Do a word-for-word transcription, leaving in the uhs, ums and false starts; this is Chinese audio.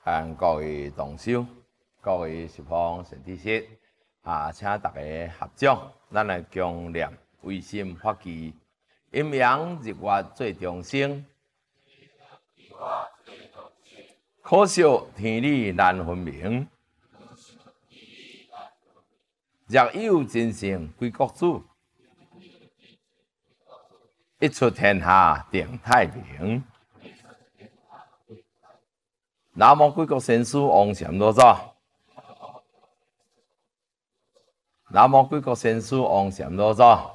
和各位同修、各位十方善知识啊，请大家合掌，咱来共念唯心法纪，阴阳日月最众生，可惜天理难分明。若有真圣归国主，一出天下定太平。南无贵国先师王禅老祖，南无贵国先师王禅老祖。